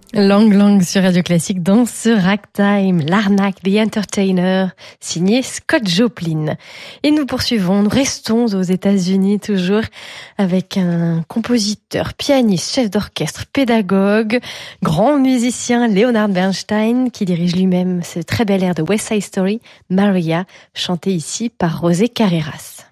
Lang Lang sur Radio Classique dans ce Ragtime, l'arnaque, The Entertainer, signé Scott Joplin. Et nous poursuivons, nous restons aux États-Unis toujours avec un compositeur, pianiste, chef d'orchestre, pédagogue, grand musicien Leonard Bernstein qui dirige lui-même ce très bel air de West Side Story, Maria, chanté ici par José Carreras.